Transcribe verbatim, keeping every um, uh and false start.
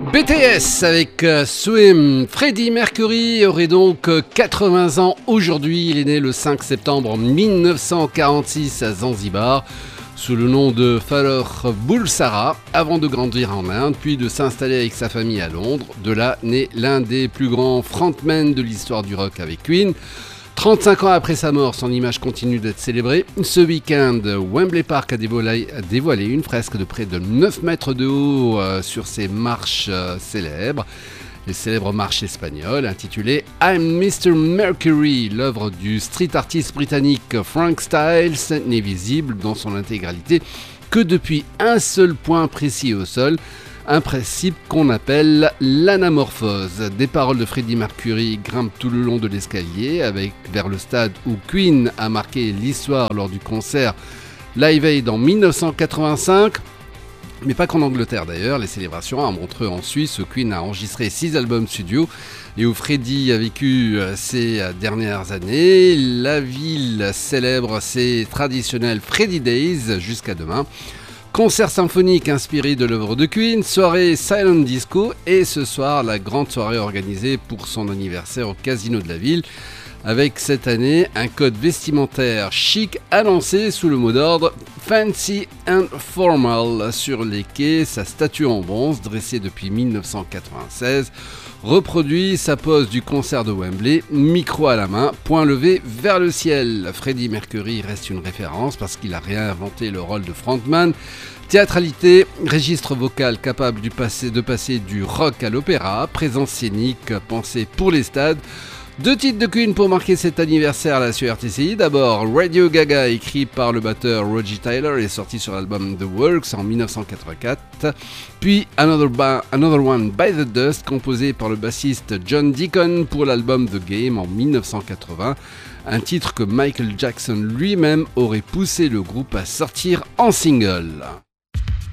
B T S avec euh, Swim. Freddie Mercury aurait donc euh, quatre-vingts ans aujourd'hui. Il est né le cinq septembre mille neuf cent quarante-six à Zanzibar sous le nom de Farrokh Bulsara avant de grandir en Inde puis de s'installer avec sa famille à Londres. De là naît l'un des plus grands frontmen de l'histoire du rock avec Queen. trente-cinq ans après sa mort, son image continue d'être célébrée. Ce week-end, Wembley Park a dévoilé, a dévoilé une fresque de près de neuf mètres de haut euh, sur ses marches euh, célèbres. Les célèbres marches espagnoles intitulées I'm mister Mercury. L'œuvre du street artiste britannique Frank Styles n'est visible dans son intégralité que depuis un seul point précis au sol. Un principe qu'on appelle l'anamorphose. Des paroles de Freddie Mercury grimpent tout le long de l'escalier avec vers le stade où Queen a marqué l'histoire lors du concert Live Aid en mille neuf cent quatre-vingt-cinq. Mais pas qu'en Angleterre d'ailleurs, les célébrations à Montreux en Suisse où Queen a enregistré six albums studio et où Freddie a vécu ces dernières années. La ville célèbre ses traditionnels Freddie Days jusqu'à demain. Concert symphonique inspiré de l'œuvre de Queen, soirée Silent Disco et ce soir la grande soirée organisée pour son anniversaire au casino de la ville avec cette année un code vestimentaire chic annoncé sous le mot d'ordre Fancy and Formal sur les quais. Sa statue en bronze dressée depuis mille neuf cent quatre-vingt-seize reproduit sa pose du concert de Wembley, micro à la main, point levé vers le ciel. Freddie Mercury reste une référence parce qu'il a réinventé le rôle de frontman. Théâtralité, registre vocal capable du passé, de passer du rock à l'opéra, présence scénique pensée pour les stades. Deux titres de Queen pour marquer cet anniversaire là sur R T C I. D'abord, Radio Gaga, écrit par le batteur Roger Taylor, est sorti sur l'album The Works en mille neuf cent quatre-vingt-quatre. Puis Another, ba- Another One by the Dust, composé par le bassiste John Deacon pour l'album The Game en mille neuf cent quatre-vingts. Un titre que Michael Jackson lui-même aurait poussé le groupe à sortir en single.